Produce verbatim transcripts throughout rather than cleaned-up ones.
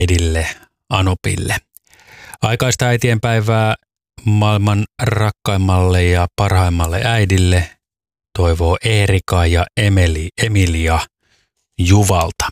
äidille Anopille. Aikaista äitienpäivää maailman rakkaimmalle ja parhaimmalle äidille toivoo Eerika ja Emeli, Emilia Juvalta.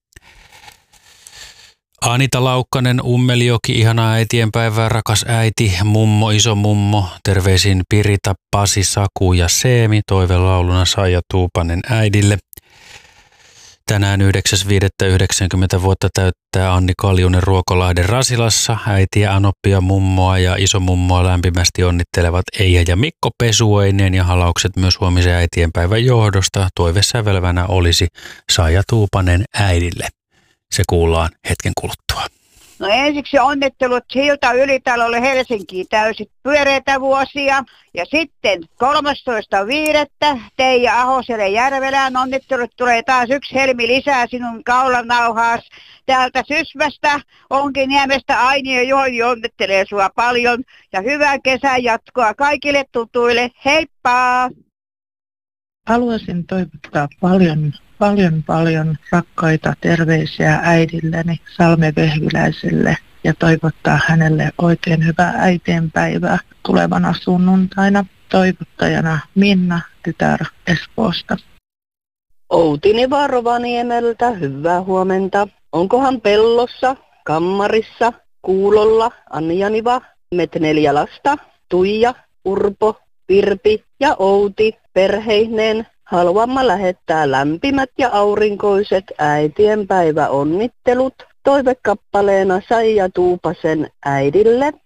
Anita Laukkanen, Ummeljoki, ihanaa äitienpäivää, rakas äiti, mummo, iso mummo, terveisin Pirita, Pasi, Saku ja Seemi, toivelauluna Saija Tuupanen äidille. Tänään yhdeksäs viidettä yhdeksänkymmentä vuotta täyttää Anni Kaljunen Ruokolahden Rasilassa. Äitiä, Anoppia, mummoa ja isomummoa lämpimästi onnittelevat Eija ja Mikko Pesueineen ja halaukset myös huomisen äitienpäivän johdosta. Toivesävelvänä olisi Saija Tuupanen äidille. Se kuullaan hetken kuluttua. No ensiksi onnittelut Hilta Ylitalolle Helsinkiin täysit pyöreitä vuosia. Ja sitten kolmastoista viidettä Teija Ahoselle Järvelään onnittelut. Tulee taas yksi helmi lisää sinun kaulanauhaas. Täältä Sysmästä, Onkiniemestä Aini ja Jooni onnittelee sua paljon. Ja hyvää kesän jatkoa kaikille tutuille. Heippa! Haluaisin toivottaa paljon, paljon, paljon rakkaita terveisiä äidilleni Salme Vehviläiselle ja toivottaa hänelle oikein hyvää äitienpäivää tulevana sunnuntaina. Toivottajana Minna, tytär Espoosta. Outini Rovaniemeltä, hyvää huomenta. Onkohan pellossa, kammarissa, kuulolla, Anjaniva, met neljä lasta, Tuija, Urpo, Virpi ja Outi perheineen. Haluamme lähettää lämpimät ja aurinkoiset äitienpäiväonnittelut toivekappaleena Saija Tuupasen äidille.